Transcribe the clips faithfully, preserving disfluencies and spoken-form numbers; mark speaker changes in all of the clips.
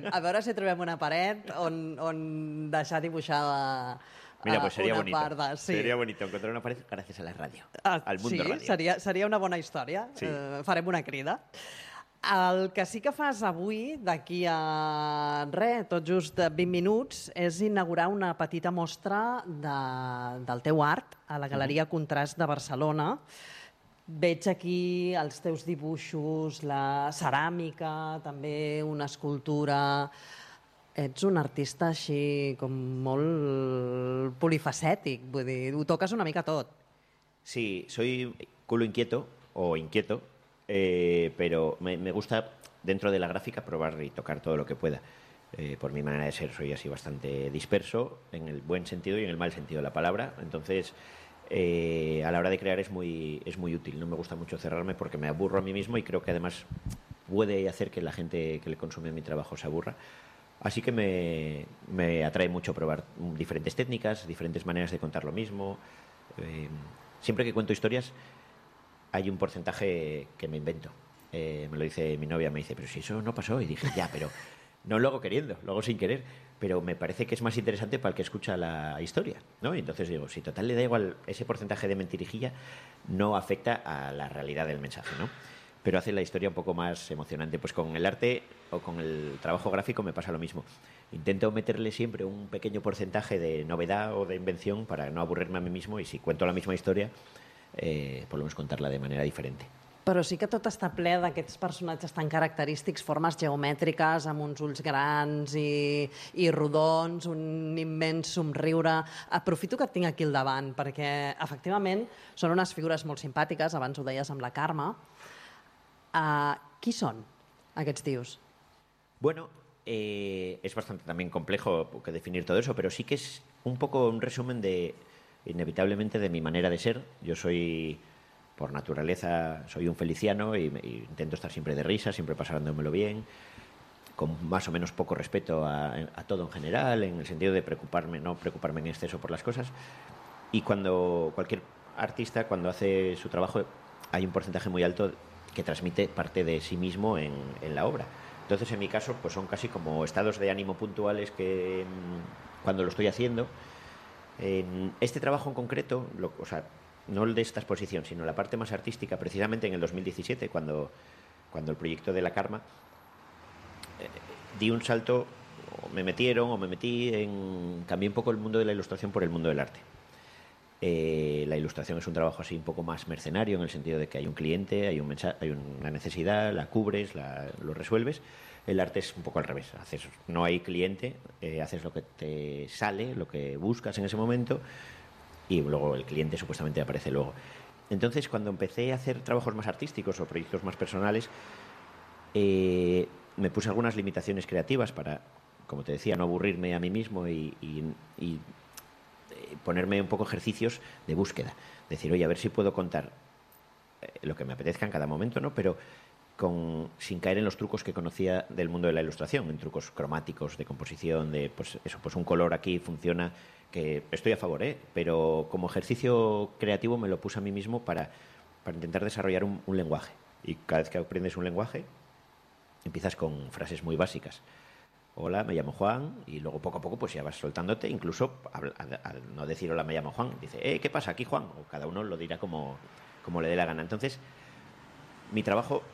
Speaker 1: a veure si trobem una paret on, on deixar dibuixada
Speaker 2: Mira, pues sería
Speaker 1: una
Speaker 2: bonito.
Speaker 1: part de... Sí.
Speaker 2: Sería bonito encontrar una pared gràcies a la ràdio,
Speaker 1: Ah,
Speaker 2: al Mundo
Speaker 1: sí,
Speaker 2: Ràdio.
Speaker 1: seria, seria una bona història.
Speaker 2: Sí.
Speaker 1: Eh, farem una crida. El que sí que fas avui, d'aquí a res, tot just vint minuts, és inaugurar una petita mostra de, del teu art a la Galeria Contrast de Barcelona. Veig aquí els teus dibuixos, la ceràmica, també una escultura. Ets un artista així com molt polifacètic, vull dir, ho toques una mica tot.
Speaker 2: Sí, soy culo inquieto o inquieto, eh, pero me, me gusta dentro de la gráfica probar y tocar todo lo que pueda. Eh, por mi manera de ser soy así bastante disperso, en el buen sentido y en el mal sentido de la palabra. Entonces, eh, a la hora de crear es muy, es muy útil. No me gusta mucho cerrarme porque me aburro a mí mismo y creo que además puede hacer que la gente que le consume mi trabajo se aburra. Así que me, me atrae mucho probar diferentes técnicas, diferentes maneras de contar lo mismo. Eh, siempre que cuento historias hay un porcentaje que me invento. Eh, me lo dice mi novia, me dice, pero si eso no pasó. Y dije, ya, pero no lo hago queriendo, lo hago sin querer. Pero me parece que es más interesante para el que escucha la historia, ¿no? Y entonces digo, si total le da igual ese porcentaje de mentirijilla, no afecta a la realidad del mensaje, ¿no? Pero hace la historia un poco más emocionante. Pues con el arte o con el trabajo gráfico me pasa lo mismo. Intento meterle siempre un pequeño porcentaje de novedad o de invención para no aburrirme a mí mismo, y si cuento la misma historia, eh, por lo menos contarla de manera diferente.
Speaker 1: Però sí que tot està ple d'aquests personatges tan característics, formes geomètriques, amb uns ulls grans i, i rodons, un immens somriure. Aprofito que et tinc aquí al davant, perquè efectivament són unes figures molt simpàtiques, abans ho deies amb la Carme. Uh, qui són aquests tios?
Speaker 2: Bueno, eh, es bastante también complejo que definir todo eso, pero sí que es un poco un resumen de, inevitablemente, de mi manera de ser. Yo soy, por naturaleza, soy un feliciano y, y intento estar siempre de risa, siempre pasárdomelo bien, con más o menos poco respeto a, a todo en general, en el sentido de preocuparme, no preocuparme en exceso por las cosas. Y cuando cualquier artista, cuando hace su trabajo, hay un porcentaje muy alto que transmite parte de sí mismo en, en la obra. Entonces, en mi caso, pues son casi como estados de ánimo puntuales que cuando lo estoy haciendo. En este trabajo en concreto, lo, o sea, no el de esta exposición, sino la parte más artística, precisamente en el dos mil diecisiete, cuando, cuando el proyecto de la Carme, eh, di un salto, o me metieron o me metí en... Cambié un poco el mundo de la ilustración por el mundo del arte. Eh, la ilustración es un trabajo así un poco más mercenario, en el sentido de que hay un cliente, hay, un mensaje, hay una necesidad, la cubres, la, lo resuelves. El arte es un poco al revés. Haces, no hay cliente, eh, haces lo que te sale, lo que buscas en ese momento, y luego el cliente supuestamente aparece luego. Entonces, cuando empecé a hacer trabajos más artísticos o proyectos más personales, eh, me puse algunas limitaciones creativas para, como te decía, no aburrirme a mí mismo y, y, y ponerme un poco ejercicios de búsqueda. Decir, oye, a ver si puedo contar lo que me apetezca en cada momento, ¿no? Pero con, sin caer en los trucos que conocía del mundo de la ilustración, en trucos cromáticos, de composición, de pues eso, pues un color aquí funciona, que estoy a favor, ¿eh? Pero como ejercicio creativo me lo puse a mí mismo para, para intentar desarrollar un, un lenguaje. Y cada vez que aprendes un lenguaje, empiezas con frases muy básicas. Hola, me llamo Juan, y luego poco a poco pues ya vas soltándote, incluso al, al no decir hola, me llamo Juan, dice, eh, ¿qué pasa aquí, Juan? O cada uno lo dirá como, como le dé la gana. Entonces, mi trabajo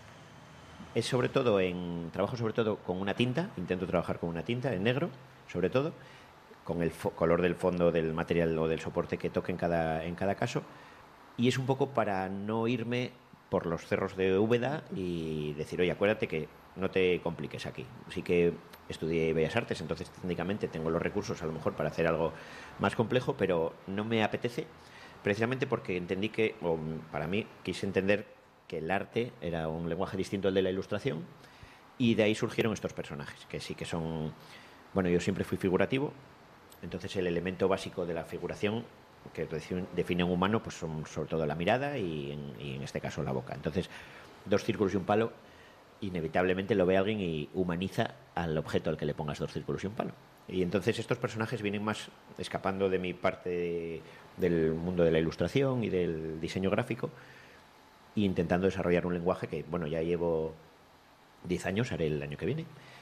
Speaker 2: es sobre todo en trabajo sobre todo con una tinta, intento trabajar con una tinta en negro, sobre todo, con el color del fondo del material o del soporte que toque en cada, en cada caso, y es un poco para no irme por los cerros de Úbeda y decir, oye, acuérdate que no te compliques aquí. Sí que estudié Bellas Artes, entonces técnicamente tengo los recursos a lo mejor para hacer algo más complejo, pero no me apetece, precisamente porque entendí que, o para mí, quise entender que el arte era un lenguaje distinto al de la ilustración, y de ahí surgieron estos personajes, que sí que son... Bueno, yo siempre fui figurativo, entonces el elemento básico de la figuración que define un humano pues son sobre todo la mirada y en, y en este caso la boca. Entonces, dos círculos y un palo, inevitablemente lo ve alguien y humaniza al objeto al que le pongas dos círculos y un palo. Y entonces estos personajes vienen más escapando de mi parte de, del mundo de la ilustración y del diseño gráfico, e intentando desarrollar un lenguaje que, bueno, ya llevo diez años, haré el año que viene,